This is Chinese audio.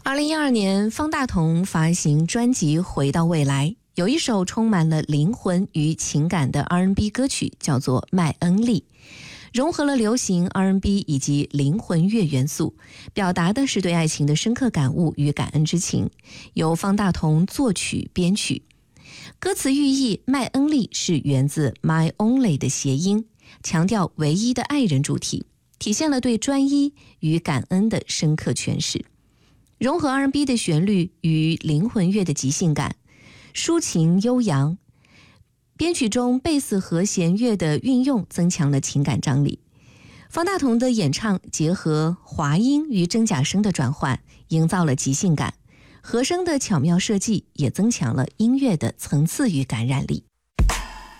2012年，方大同发行专辑《回到未来》，有一首充满了灵魂与情感的 R&B 歌曲，叫做《麦恩利》，融合了流行 R&B 以及灵魂乐元素，表达的是对爱情的深刻感悟与感恩之情，由方大同作曲编曲。歌词寓意麦恩利是源自 My Only 的谐音，强调唯一的爱人主题，体现了对专一与感恩的深刻诠释。融合 R&B 的旋律与灵魂乐的即兴感，抒情悠扬，编曲中贝斯和弦乐的运用增强了情感张力。方大同的演唱结合滑音与真假声的转换，营造了即兴感，和声的巧妙设计也增强了音乐的层次与感染力。